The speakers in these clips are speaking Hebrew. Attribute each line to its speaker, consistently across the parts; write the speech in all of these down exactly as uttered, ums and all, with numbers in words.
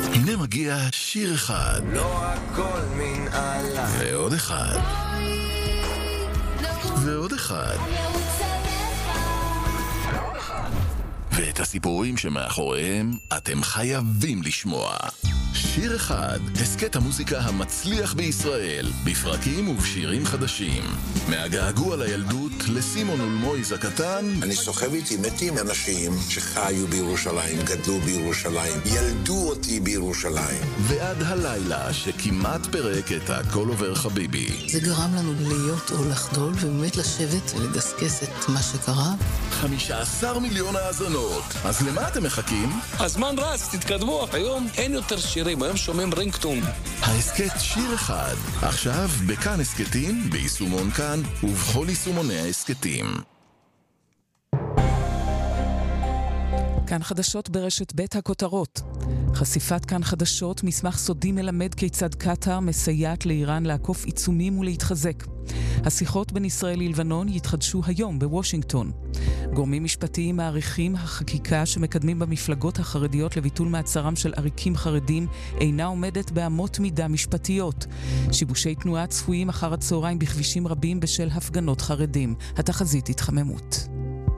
Speaker 1: הנה מגיע שיר אחד.
Speaker 2: לא הכל מן עלה.
Speaker 1: ועוד אחד. ועוד אחד. ואת הסיפורים שמאחוריהם אתם חייבים לשמוע. שיר אחד, הסקט המוזיקה המצליח בישראל, בפרקים ובשירים חדשים. מהגעגוע לילדות לסימון ולמויז הקטן.
Speaker 3: אני סוחב איתי מתים אנשים שחיו בירושלים, גדלו בירושלים, ילדו אותי בירושלים.
Speaker 1: ועד הלילה שכמעט פרק את הכל עובר חביבי.
Speaker 4: זה גרם לנו להיות או לחדול ובאמת לשבת ולדסקס את מה שקרה.
Speaker 1: חמישה עשר מיליון האזנות. אז למה אתם מחכים?
Speaker 5: הזמן רץ, תתקדמו. היום אין יותר שירים, היום שומעים רינגטון.
Speaker 1: ההסקט שיר אחד. עכשיו בכאן הסקטים, ביישומון כאן ובכל יישומוני ההסקטים.
Speaker 6: כאן חדשות ברשת בית הכותרות. חשיפת כאן חדשות, מסמך סודי מלמד כיצד קטר מסייעת לאיראן לעקוף עיצומים ולהתחזק. השיחות בין ישראל ללבנון יתחדשו היום בוושינגטון. גורמים משפטיים מעריכים החקיקה שמקדמים במפלגות החרדיות לביטול מעצרם של עריקים חרדים אינה עומדת באמות מידה משפטיות. שיבושי תנועה צפויים אחר הצהריים בכבישים רבים בשל הפגנות חרדים. התחזית התחממות.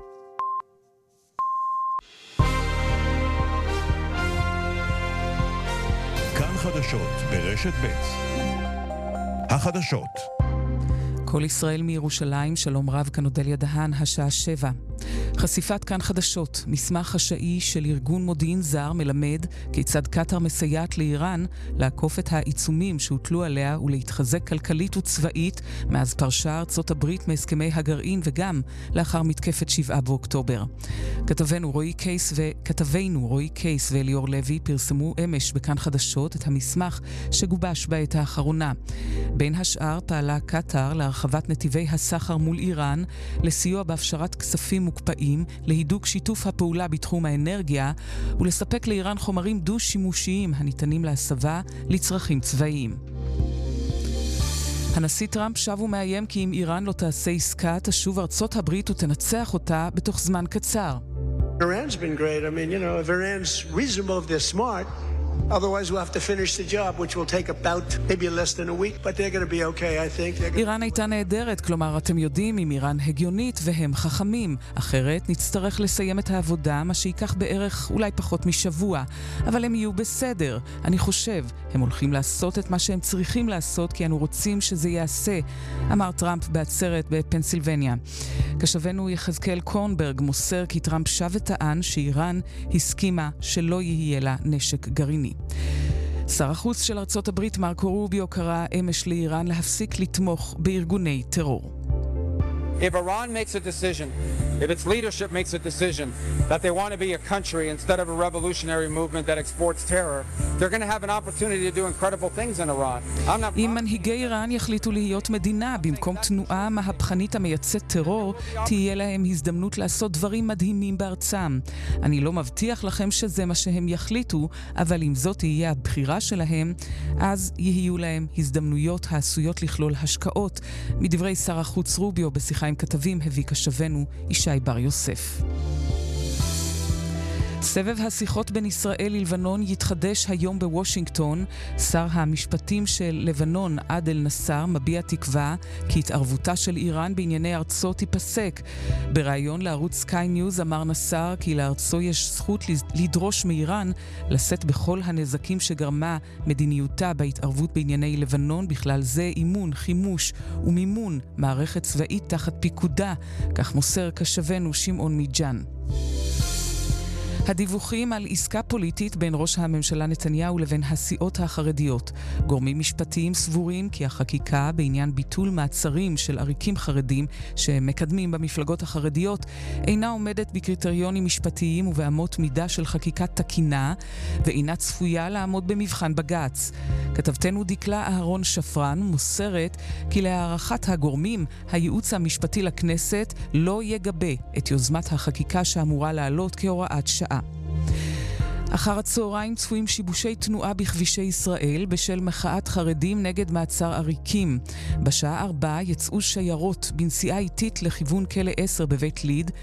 Speaker 7: כאן חדשות ברשת ב'. החדשות.
Speaker 6: כל ישראל מירושלים, שלום רב, כאן אודליה דהן, השעה שבע. חשיפת כאן חדשות, מסמך חשאי של ארגון מודיעין זר מלמד כיצד קטר מסייעת לאיראן לעקוף את העיצומים שהוטלו עליה ולהתחזק כלכלית וצבאית מאז פרשה ארצות הברית מהסכמי הגרעין וגם לאחר מתקפת שבעה באוקטובר. כתבנו רועי קייס וכתבינו רועי קייס ואליאור לוי פרסמו אמש בכאן חדשות את המסמך שגובש בעת האחרונה. בין השאר פעלה קטר להרחבת נתיבי הסחר מול איראן, לסיוע בהפשרת כספים מוקפאים, להידוק שיתוף הפעולה בתחום האנרגיה ולספק לאיראן חומרים דו-שימושיים הניתנים להסבה לצרכים צבאיים. הנשיא טראמפ שב ומאיים כי אם איראן לא תעשה עסקה, תשוב ארצות הברית ותנצח אותה בתוך זמן קצר.
Speaker 8: Iran's been great. I mean, you know, if Iran's reasonable, if they're smart, otherwise we'll have to finish the job, which will take about maybe less than a week, but they're going to be okay, I think.
Speaker 6: איראן הייתה נהדרת, כלומר אתם יודעים אם איראן הגיונית והם חכמים, אחרת נצטרך לסיים את העבודה, מה שיקח בערך אולי פחות משבוע, אבל הם יהיו בסדר. אני חושב, הם הולכים לעשות את מה שהם צריכים לעשות, כי אנו רוצים שזה יעשה, אמר טראמפ בעצרת בפנסילבניה. כשבנו יחזקאל קורנברג מוסר כי טראמפ שב וטען שאיראן הסכימה שלא יהיה לה נשק גרעיני. שר החוץ של ארצות הברית מרקו רוביו קרא אמש לאיראן להפסיק לתמוך בארגוני טרור.
Speaker 9: If Iran makes a decision, if its leadership makes a decision that they want to be a country instead of a revolutionary movement that exports terror, they're going to have an opportunity to do incredible things in Iran. I'm not...
Speaker 6: אם מנהיגי איראן יחליטו להיות מדינה במקום תנועה מהפכנית המייצאת טרור, תהיה להם הזדמנות לעשות דברים מדהימים בארצם. אני לא מבטיח לכם שזה מה שהם יחליטו, אבל אם זאת תהיה הבחירה שלהם, אז יהיו להם הזדמנויות העשויות לכלול השקעות. מדברי שר החוץ רוביו בשיחה עם כתבים הביא כשבנו ישי בר יוסף. סבב השיחות בין ישראל ללבנון יתחדש היום בוושינגטון. שר המשפטים של לבנון עדל נסר מביע תקווה כי התערבותה של איראן בענייני ארצו תיפסק. בראיון לערוץ סקיי ניוז אמר נסר כי לארצו יש זכות לדרוש מאיראן לשאת בכל הנזקים שגרמה מדיניותה בהתערבות בענייני לבנון, בכלל זה אימון, חימוש ומימון מערכת צבאית תחת פיקודה, כך מוסר כשבנו שמעון מיג'אן. הדיווחים על עסקה פוליטית בין ראש הממשלה נתניהו לבין הסיעות החרדיות. גורמים משפטיים סבורים כי החקיקה בעניין ביטול מעצרים של עריקים חרדים שמקדמים במפלגות החרדיות אינה עומדת בקריטריונים משפטיים ובאמות מידה של חקיקה תקינה ואינה צפויה לעמוד במבחן בג"ץ. כתבתנו דקלה אהרון שפרן מוסרת כי להערכת הגורמים הייעוץ המשפטי לכנסת לא יגבה את יוזמת החקיקה שאמורה לעלות כהוראת שעה. אחר הצהריים צפויים שיבושי תנועה בכבישי ישראל בשל מחאת חרדים נגד מעצר עריקים. בשעה ארבע יצאו שיירות בנסיעה איטית לכיוון כלא עשר בבית ליד